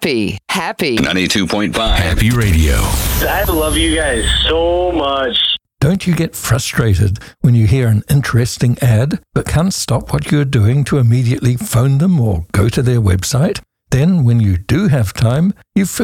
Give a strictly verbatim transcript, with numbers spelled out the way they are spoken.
Happy, happy. ninety-two point five Happy Radio. I love you guys so much. Don't you get frustrated when you hear an interesting ad but can't stop what you're doing to immediately phone them or go to their website? Then, when you do have time, you